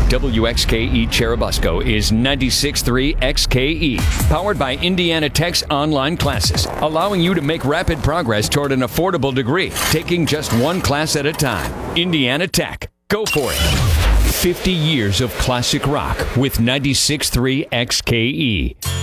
WXKE Cherubusco is 96.3 XKE, powered by Indiana Tech's online classes, allowing you to make rapid progress toward an affordable degree, taking just one class at a time. Indiana Tech. Go for it. 50 years of classic rock with 96.3 XKE.